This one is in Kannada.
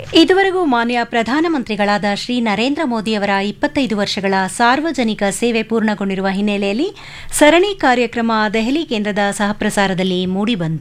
ಇದುವರೆಗೂ ಮಾನ್ಯ ಪ್ರಧಾನಮಂತ್ರಿಗಳಾದ ಶ್ರೀ ನರೇಂದ್ರ ಮೋದಿಯವರ 25 ವರ್ಷಗಳ ಸಾರ್ವಜನಿಕ ಸೇವೆ ಪೂರ್ಣಗೊಂಡಿರುವ ಹಿನ್ನೆಲೆಯಲ್ಲಿ ಸರಣಿ ಕಾರ್ಯಕ್ರಮ ದೆಹಲಿ ಕೇಂದ್ರದ ಸಹಪ್ರಸಾರದಲ್ಲಿ ಮೂಡಿಬಂತು.